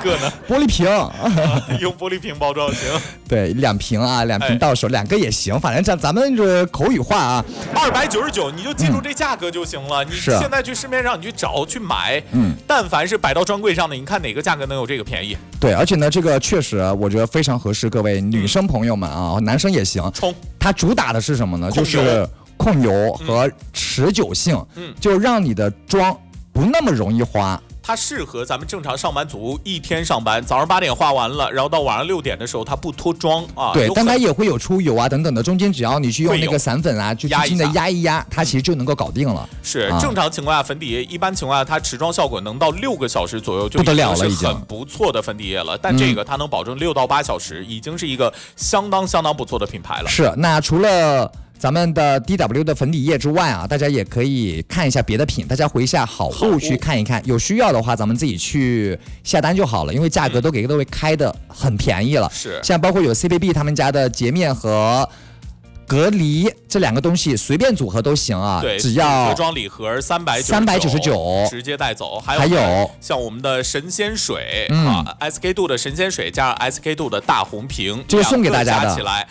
个呢？ 玻璃瓶， 用玻璃瓶包装行。 对，2瓶啊，2瓶到手，2个也行，反正咱们这口语化啊。 299，你就记住这价格就行了。你现在去市面上你去找去买，但凡是摆到专柜上的，你看哪个价格能有这个便宜？ 对，而且呢，这个确实我觉得非常合适各位女生朋友们啊，男生也行。它主打的是什么呢？就是控油和持久性，就让你的妆不那么容易花。 它适合咱们正常上班族一天上班，早上8点化完了，然后到晚上6点的时候它不脱妆啊。 对，但它也会有出油啊等等的，中间只要你去用那个散粉啊，就轻轻的压一压，它其实就能够搞定了。 是正常情况下粉底液，一般情况下它持妆效果能到6个小时左右就不得了了，已经很不错的粉底液了。但这个它能保证6到8小时，已经是一个相当不错的品牌了。 是，那除了咱们的 DW 的粉底液之外啊，大家也可以看一下别的品，大家回一下好物去看一看，有需要的话咱们自己去下单就好了，因为价格都给各位开的很便宜了。 是， 像包括有 CPB 他们家的洁面和隔离这2个东西随便组合都行啊， 对， 只要盒装礼盒399直接带走。还有像我们的神仙水SK 度的神仙水加上 SK 度的大红瓶， 这个送给大家的， 加起来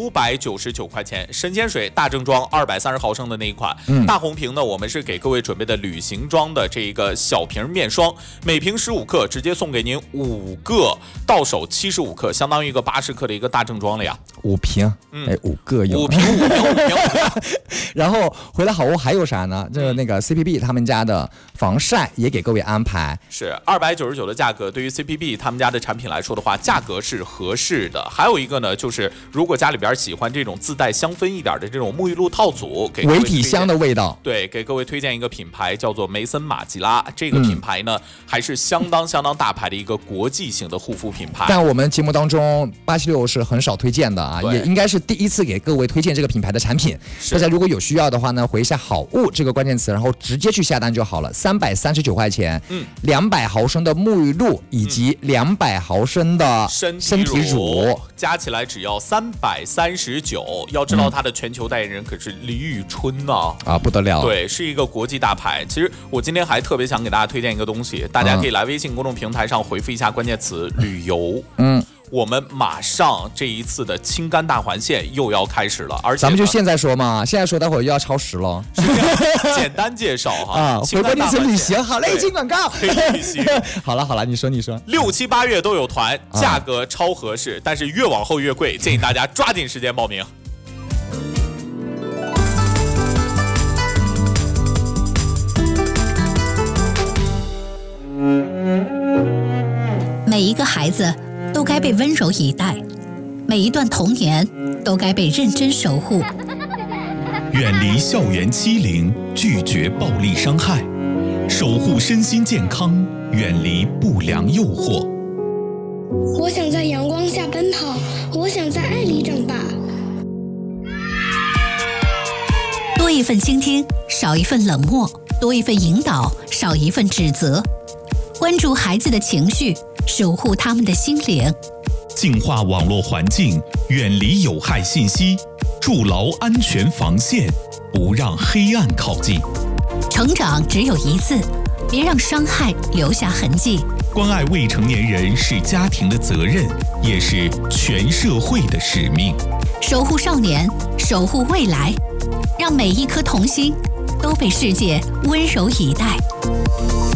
599块钱。神仙水大正装230毫升的那一款，大红瓶呢，我们是给各位准备的旅行装的这一个小瓶面霜，每瓶15克，直接送给您5个，到手75克，相当于一个80克的一个大正装了呀。 5瓶，5个有。5瓶，然后回来好物还有啥呢？那个 CPB 他们家的防晒也给各位安排， 是299的价格，对于 CPB 他们家的产品来说的话，价格是合适的。还有一个呢，就是如果家里边喜欢这种自带香氛一点的这种沐浴露套组，给维体香的味道， 对，给各位推荐一个品牌叫做梅森马吉拉，这个品牌呢还是相当大牌的一个国际型的护肤品牌。 但我们节目当中876是很少推荐的啊，也应该是第一次给各位推荐这个品牌的产品。大家如果有需要的话呢，回一下好物这个关键词，然后直接去下单就好了。339块钱，200毫升的沐浴露以及200毫升的身体乳， 加起来只要339。要知道它的全球代言人可是李宇春呐， 不得了。 对，是一个国际大牌。其实我今天还特别想给大家推荐一个东西，大家可以来微信公众平台上回复一下关键词旅游。我们马上这一次的青甘大环线又要开始了，而且咱们就现在说嘛，现在说待会儿又要超时了。 简单介绍回关键词旅行，好嘞，进广告。 旅行， 好了，你说。6、 7、8月都有团，价格超合适，但是越往后越贵，建议大家抓紧时间报名。 每一个孩子都该被温柔以待，每一段童年都该被认真守护。 远离校园欺凌，拒绝暴力伤害，守护身心健康，远离不良诱惑。 我想在阳光下奔跑，我想在爱里长大。 多一份倾听，少一份冷漠；多一份引导，少一份指责。关注孩子的情绪，守护他们的心灵。 净化网络环境，远离有害信息，筑牢安全防线，不让黑暗靠近。 成长只有一次，别让伤害留下痕迹。 关爱未成年人是家庭的责任，也是全社会的使命。 守护少年，守护未来，让每一颗童心都被世界温柔以待。